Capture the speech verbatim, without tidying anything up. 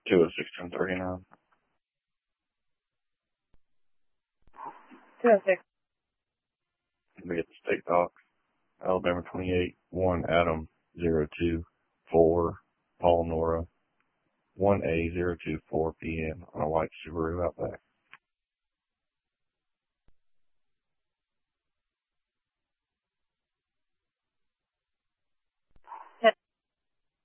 two oh six, ten thirty-nine. two oh six. We get the state dock. Alabama twenty-eight, one Adam zero two four Paul Nora, one A zero two four P M on a white Subaru Outback.